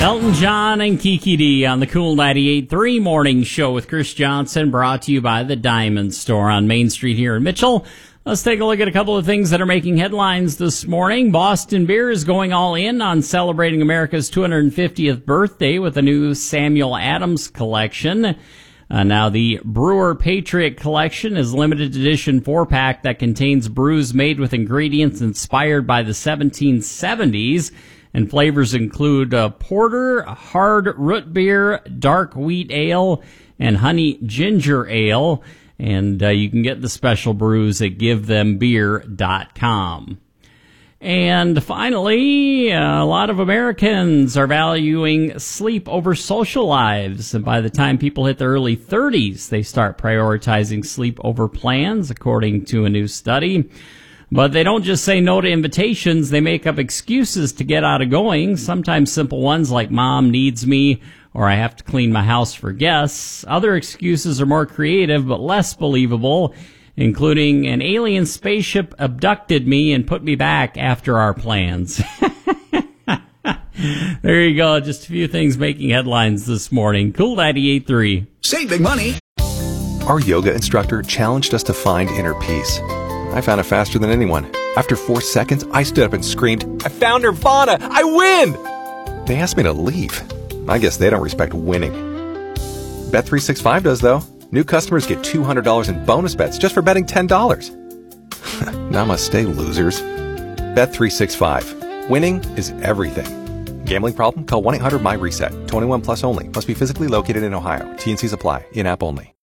Elton John and Kiki D on the Cool 98.3 Morning Show with Chris Johnson, brought to you by the Diamond Store on Main Street here in Mitchell. Let's take a look at a couple of things that are making headlines this morning. Boston Beer is going all in on celebrating America's 250th birthday with a new Samuel Adams collection. Now, the Brewer Patriot Collection is a limited edition 4-pack that contains brews made with ingredients inspired by the 1770s. And flavors include porter, hard root beer, dark wheat ale, and honey ginger ale. And you can get the special brews at GiveThemBeer.com. And finally, a lot of Americans are valuing sleep over social lives. And by the time people hit their early 30s, they start prioritizing sleep over plans, according to a new study. But they don't just say no to invitations. They make up excuses to get out of going, sometimes simple ones like mom needs me or I have to clean my house for guests. Other excuses are more creative but less believable, including an alien spaceship abducted me and put me back after our plans. There you go. Just a few things making headlines this morning. Cool 98.3. Save big money. Our yoga instructor challenged us to find inner peace. I found it faster than anyone. After 4 seconds, I stood up and screamed, "I found Nirvana! I win!" They asked me to leave. I guess they don't respect winning. Bet365 does, though. New customers get $200 in bonus bets just for betting $10. Namaste, losers. Bet365. Winning is everything. Gambling problem? Call 1-800-MY-RESET. 21 plus only. Must be physically located in Ohio. T&Cs apply. In-app only.